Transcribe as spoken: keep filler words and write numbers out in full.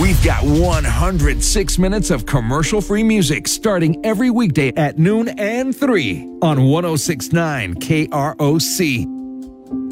We've got one hundred six minutes of commercial-free music starting every weekday at noon and three on one oh six point nine K R O C.